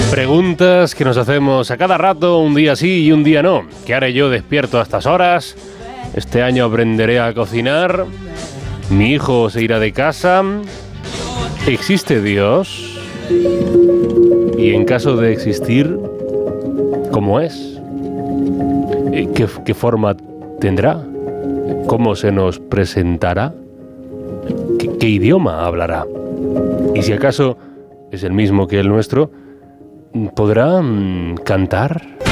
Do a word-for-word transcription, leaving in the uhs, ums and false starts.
Preguntas que nos hacemos a cada rato, un día sí y un día no. ¿Qué haré yo despierto a estas horas? ¿Este año aprenderé a cocinar? ¿Mi hijo se irá de casa? ¿Existe Dios? Y en caso de existir, ¿cómo es? ¿Qué, qué forma tendrá? ¿Cómo se nos presentará? ¿Qué, qué idioma hablará? Y si acaso es el mismo que el nuestro, ¿podrá mm, cantar?